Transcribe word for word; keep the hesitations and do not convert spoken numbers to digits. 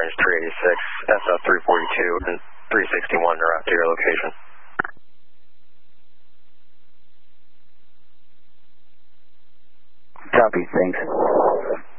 range three eighty-six, S F three forty-two, and three sixty-one are out to your location. Copy, thanks.